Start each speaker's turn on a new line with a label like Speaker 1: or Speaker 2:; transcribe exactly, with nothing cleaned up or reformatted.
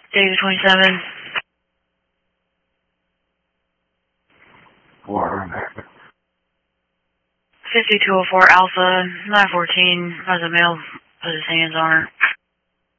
Speaker 1: David twenty-seven. fifty-two oh four Alpha, nine fourteen, has a male, put his hands on her.